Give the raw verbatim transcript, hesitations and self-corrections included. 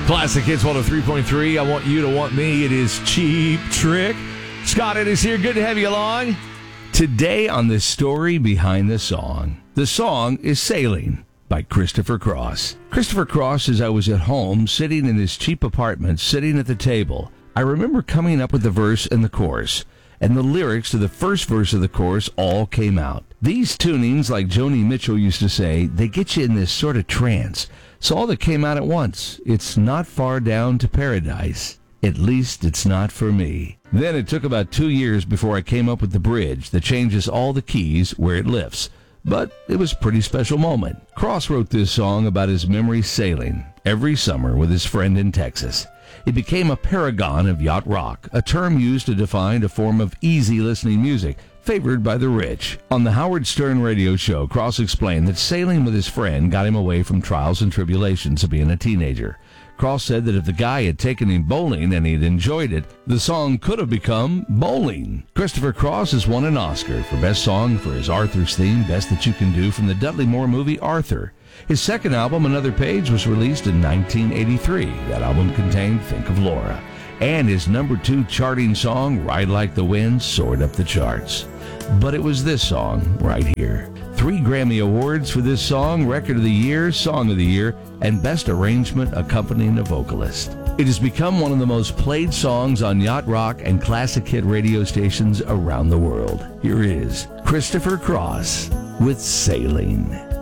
Classic Hits one oh three point three. I want you to want me. It is Cheap Trick. Scott is here. Good to have you along. Today on the story behind the song. The song is Sailing by Christopher Cross. Christopher Cross, as I was at home, sitting in his cheap apartment, sitting at the table, I remember coming up with the verse and the chorus, and the lyrics to the first verse of the chorus all came out. These tunings, like Joni Mitchell used to say, they get you in this sort of trance. So all that came out at once. It's not far down to paradise. At least it's not for me. Then it took about two years before I came up with the bridge that changes all the keys where it lifts. But it was a pretty special moment. Cross wrote this song about his memories sailing every summer with his friend in Texas. It became a paragon of yacht rock, a term used to define a form of easy listening music favored by the rich. On the Howard Stern radio show, Cross explained that sailing with his friend got him away from trials and tribulations of being a teenager. Cross said that if the guy had taken him bowling and he'd enjoyed it, the song could have become Bowling. Christopher Cross has won an Oscar for Best Song for his Arthur's theme, Best That You Can Do, from the Dudley Moore movie Arthur. His second album, Another Page, was released in nineteen eighty-three. That album contained Think of Laura. And his number two charting song, Ride Like the Wind, soared up the charts. But it was this song right here. Three Grammy Awards for this song, Record of the Year, Song of the Year, and Best Arrangement accompanying a vocalist. It has become one of the most played songs on yacht rock and classic hit radio stations around the world. Here is Christopher Cross with Sailing.